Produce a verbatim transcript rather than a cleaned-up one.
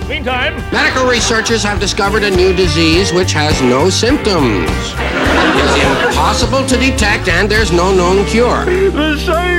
Meantime, medical researchers have discovered a new disease which has no symptoms. It's impossible to detect, and there's no known cure. the same.